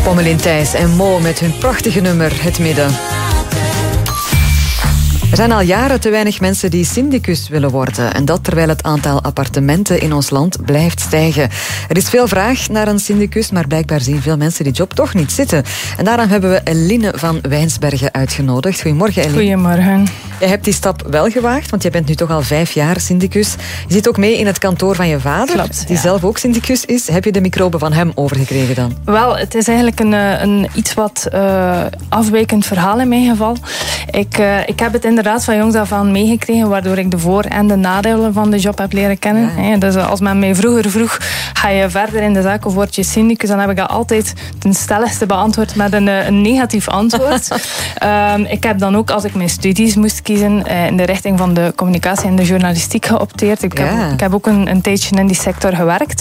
Pommelien Thijs en Mo met hun prachtige nummer Het Midden. Er zijn al jaren te weinig mensen die syndicus willen worden. En dat terwijl het aantal appartementen in ons land blijft stijgen. Er is veel vraag naar een syndicus, maar blijkbaar zien veel mensen die job toch niet zitten. En daarom hebben we Eline van Wijnsbergen uitgenodigd. Goedemorgen, Eline. Goedemorgen. Jij hebt die stap wel gewaagd, want je bent nu toch al 5 jaar syndicus. Je zit ook mee in het kantoor van je vader, Klopt, die zelf ook syndicus is. Heb je de microben van hem overgekregen dan? Wel, het is eigenlijk een iets wat afwijkend verhaal in mijn geval. Ik heb het inderdaad van jongs af aan meegekregen, waardoor ik de voor- en de nadelen van de job heb leren kennen. Ja. Dus als men mij vroeger vroeg, ga je verder in de zaak of word je syndicus, dan heb ik dat altijd ten stelligste beantwoord met een negatief antwoord. Ik heb dan ook, als ik mijn studies moest kiezen, in de richting van de communicatie en de journalistiek geopteerd. Ik heb ook een tijdje in die sector gewerkt.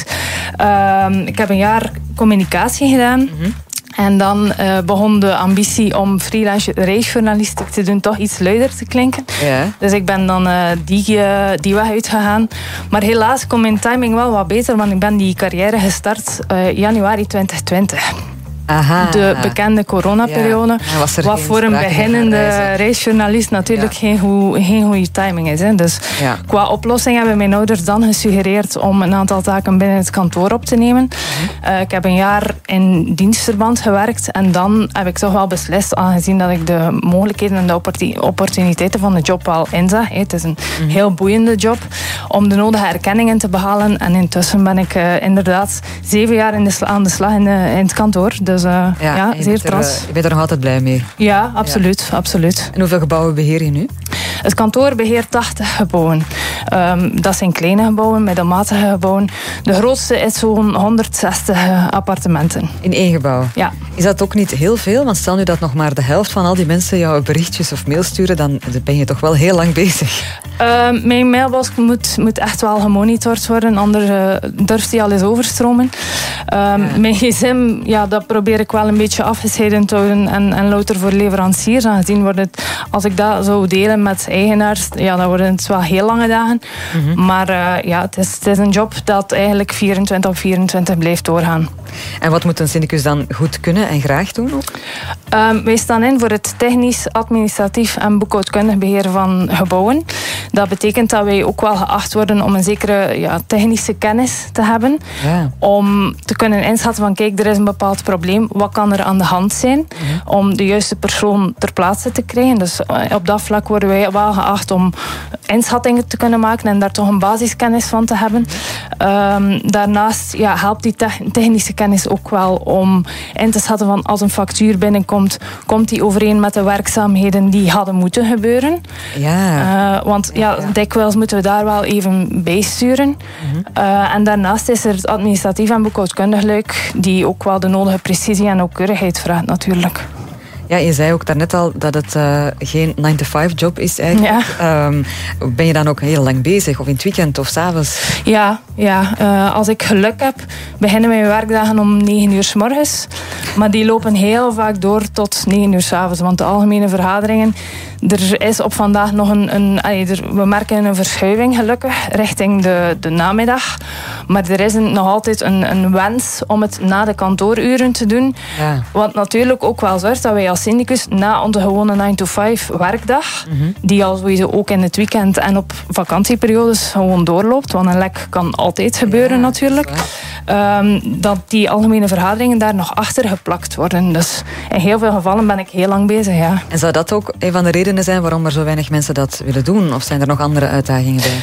Ik heb een jaar communicatie gedaan. Mm-hmm. En dan begon de ambitie om freelance reisjournalistiek te doen toch iets luider te klinken. Ja. Dus ik ben dan die weg uitgegaan. Maar helaas kon mijn timing wel wat beter, want ik ben die carrière gestart januari 2020. Aha. De bekende coronaperiode. Ja, wat voor een beginnende reisjournalist natuurlijk geen goede timing is. Hè. Dus qua oplossing hebben mijn ouders dan gesuggereerd om een aantal taken binnen het kantoor op te nemen. Ik heb een jaar in dienstverband gewerkt en dan heb ik toch wel beslist, aangezien dat ik de mogelijkheden en de opportuniteiten van de job wel inzag. Het is een heel boeiende job om de nodige erkenningen te behalen. En intussen ben ik inderdaad 7 jaar aan de slag in het kantoor. Dus zeer trots. Je bent er nog altijd blij mee? Ja, absoluut. absoluut. En hoeveel gebouwen beheer je nu? Het kantoor beheert 80 gebouwen. Dat zijn kleine gebouwen, middelmatige gebouwen. De grootste is zo'n 160 appartementen. In 1 gebouw? Ja. Is dat ook niet heel veel? Want stel nu dat nog maar de helft van al die mensen jouw berichtjes of mails sturen, dan ben je toch wel heel lang bezig. Mijn mailbox moet echt wel gemonitord worden, anders durft die al eens overstromen. Mijn gsm, dat probeer ik wel een beetje afgescheiden te houden en louter voor leveranciers. Aangezien wordt het, als ik dat zou delen met eigenaars, dan worden het wel heel lange dagen. Mm-hmm. Maar het is een job dat eigenlijk 24 op 24 blijft doorgaan. En wat moet een syndicus dan goed kunnen en graag doen ook? Wij staan in voor het technisch, administratief en boekhoudkundig beheer van gebouwen. Dat betekent dat wij ook wel geacht worden om een zekere technische kennis te hebben. Ja. Om te kunnen inschatten van kijk, er is een bepaald probleem. Wat kan er aan de hand zijn? Mm-hmm. Om de juiste persoon ter plaatse te krijgen. Dus op dat vlak worden wij wel geacht om inschattingen te kunnen maken en daar toch een basiskennis van te hebben. Daarnaast helpt die technische kennis ook wel om in te schatten van als een factuur binnenkomt, komt die overeen met de werkzaamheden die hadden moeten gebeuren. Ja. Want dikwijls moeten we daar wel even bijsturen. Mm-hmm. En daarnaast is er het administratief en boekhoudkundig luik die ook wel de nodige precisie en nauwkeurigheid vraagt natuurlijk. Ja, je zei ook daarnet al dat het geen 9-to-5 job is eigenlijk. Ja. Ben je dan ook heel lang bezig? Of in het weekend of 's avonds? Ja. Als ik geluk heb, beginnen mijn werkdagen om 9 uur 's morgens. Maar die lopen heel vaak door tot 9 uur 's avonds. Want de algemene vergaderingen, er is op vandaag nog we merken een verschuiving gelukkig richting de namiddag. Maar er is nog altijd een wens om het na de kantooruren te doen. Ja. Wat natuurlijk ook wel zorgt dat wij als syndicus na onze gewone 9-to-5 werkdag, die al sowieso ook in het weekend en op vakantieperiodes gewoon doorloopt, want een lek kan altijd gebeuren natuurlijk, dat die algemene vergaderingen daar nog achter geplakt worden. Dus in heel veel gevallen ben ik heel lang bezig, ja. En zou dat ook een van de redenen zijn waarom er zo weinig mensen dat willen doen? Of zijn er nog andere uitdagingen bij?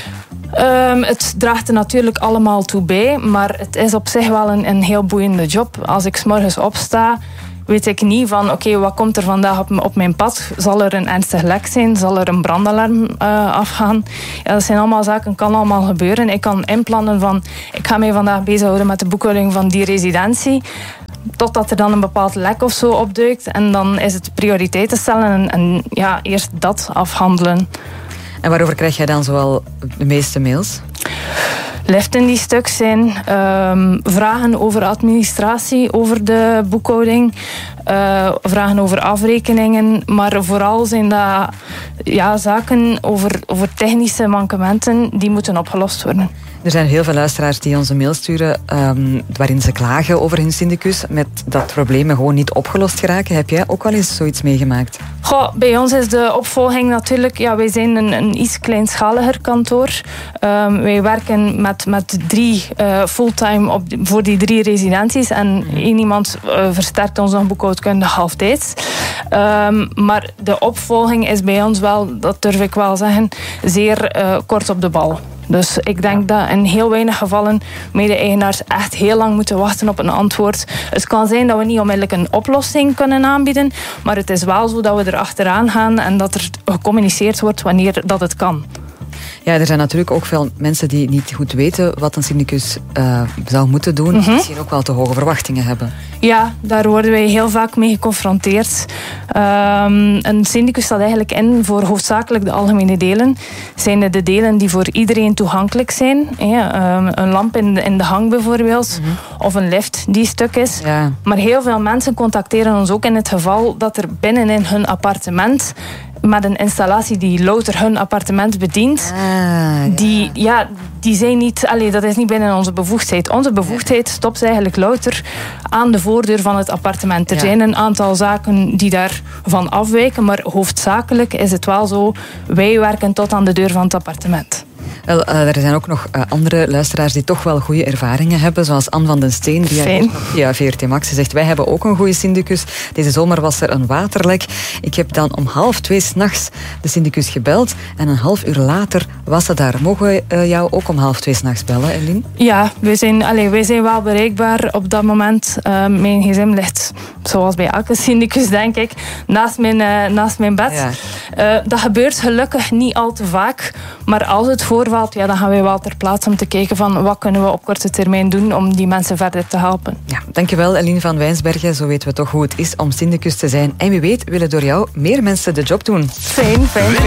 Het draagt er natuurlijk allemaal toe bij, maar het is op zich wel een heel boeiende job. Als ik 's morgens opsta, weet ik niet van oké, wat komt er vandaag op mijn pad? Zal er een ernstig lek zijn? Zal er een brandalarm afgaan? Ja, dat zijn allemaal zaken, kan allemaal gebeuren. Ik kan inplannen van ik ga mij vandaag bezighouden met de boekhouding van die residentie. Totdat er dan een bepaald lek of zo opduikt. En dan is het prioriteiten stellen en eerst dat afhandelen. En waarover krijg jij dan zoal de meeste mails? liften die stuk zijn, vragen over administratie, over de boekhouding, vragen over afrekeningen, maar vooral zijn dat zaken over technische mankementen die moeten opgelost worden. Er zijn heel veel luisteraars die ons een mail sturen waarin ze klagen over hun syndicus, met dat problemen gewoon niet opgelost geraken. Heb jij ook wel eens zoiets meegemaakt? Bij ons is de opvolging natuurlijk... wij zijn een iets kleinschaliger kantoor. Wij werken met 3 fulltime voor die 3 residenties. En 1 iemand versterkt ons nog boekhoudkundig halftijds. Maar de opvolging is bij ons wel, dat durf ik wel zeggen, zeer kort op de bal. Dus ik denk dat in heel weinig gevallen mede-eigenaars echt heel lang moeten wachten op een antwoord. Het kan zijn dat we niet onmiddellijk een oplossing kunnen aanbieden, maar het is wel zo dat we er achteraan gaan en dat er gecommuniceerd wordt wanneer dat het kan. Ja, er zijn natuurlijk ook veel mensen die niet goed weten wat een syndicus zou moeten doen. Die misschien ook wel te hoge verwachtingen hebben. Ja, daar worden wij heel vaak mee geconfronteerd. Een syndicus staat eigenlijk in voor hoofdzakelijk de algemene delen. Zijn de delen die voor iedereen toegankelijk zijn. Een lamp in de hang bijvoorbeeld. Of een lift die stuk is. Ja. Maar heel veel mensen contacteren ons ook in het geval dat er binnenin hun appartement, met een installatie die louter hun appartement bedient, die zijn niet, dat is niet binnen onze bevoegdheid. Onze bevoegdheid stopt eigenlijk louter aan de voordeur van het appartement. Er zijn een aantal zaken die daarvan afwijken, maar hoofdzakelijk is het wel zo, wij werken tot aan de deur van het appartement. Wel, er zijn ook nog andere luisteraars die toch wel goede ervaringen hebben, zoals Anne van den Steen, die via VRT Max zegt, wij hebben ook een goede syndicus. Deze zomer was er een waterlek. Ik heb dan om 1:30 s'nachts de syndicus gebeld en een half uur later was ze daar. Mogen we jou ook om 1:30 s'nachts bellen, Eline? Ja, wij zijn wel bereikbaar op dat moment. Mijn gsm ligt, zoals bij elke syndicus denk ik, naast mijn bed. Ja. Dat gebeurt gelukkig niet al te vaak, maar als het voorvalt, dan gaan wij wel ter plaatse om te kijken van wat kunnen we op korte termijn doen om die mensen verder te helpen. Ja, dankjewel Eline van Wijnsbergen. Zo weten we toch hoe het is om syndicus te zijn. En wie weet willen door jou meer mensen de job doen. Fijn.